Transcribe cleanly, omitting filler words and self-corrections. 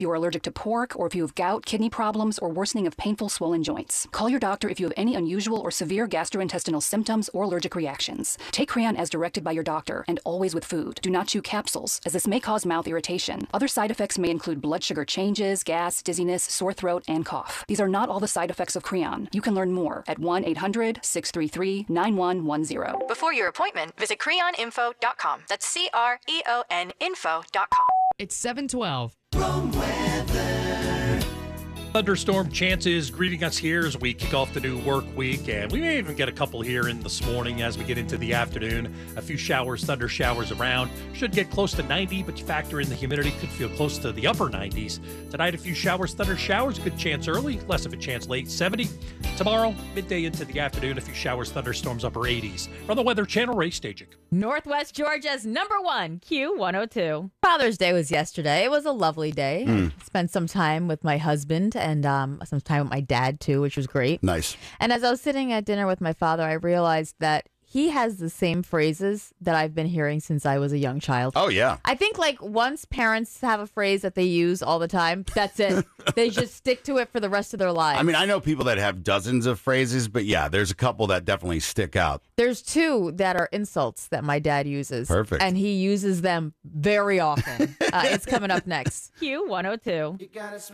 you are allergic to pork, or if you have gout, kidney problems, or worsening of painful swollen joints. Call your doctor if you have any unusual or severe gastrointestinal symptoms or allergic reactions. Take Creon as directed by your doctor and always with food. Do not chew capsules, as this may cause mouth irritation. Other side effects may include blood sugar changes, gas, dizziness, sore throat, and cough. These are not all the side effects of Creon. You can learn more at 1-800-633-9110. Before your appointment, visit creoninfo.com. That's CREON info.com. It's 7:12. Thunderstorm chances greeting us here as we kick off the new work week, and we may even get a couple here in this morning as we get into the afternoon. A few showers, thunder showers around. Should get close to 90, but you factor in the humidity, could feel close to the upper 90s. Tonight, a few showers, thunder showers, a good chance early, less of a chance late, 70. Tomorrow, midday into the afternoon, a few showers, thunderstorms, upper 80s. From the Weather Channel, Ray Stajic. Northwest Georgia's #1 Q102. Father's Day was yesterday. It was a lovely day. Spent some time with my husband and some time with my dad, too, which was great. Nice. And as I was sitting at dinner with my father, I realized that he has the same phrases that I've been hearing since I was a young child. Oh, yeah. I think, like, once parents have a phrase that they use all the time, that's it. They just stick to it for the rest of their lives. I mean, I know people that have dozens of phrases, but yeah, there's a couple that definitely stick out. There's two that are insults that my dad uses. Perfect. And he uses them very often. It's coming up next. Q102.